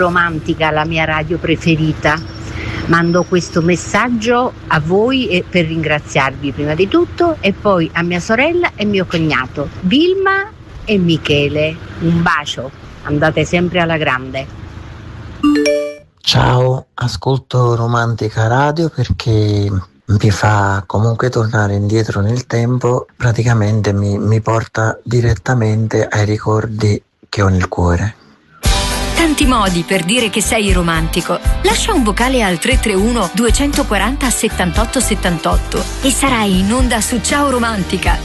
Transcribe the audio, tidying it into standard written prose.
Romantica, la mia radio preferita. Mando questo messaggio a voi per ringraziarvi prima di tutto, e poi a mia sorella e mio cognato Vilma e Michele. Un bacio, andate sempre alla grande. Ciao, ascolto Romantica Radio perché mi fa comunque tornare indietro nel tempo, praticamente mi porta direttamente ai ricordi che ho nel cuore. Tanti modi per dire che sei romantico. Lascia un vocale al 331 240 78 78 e sarai in onda su Ciao Romantica.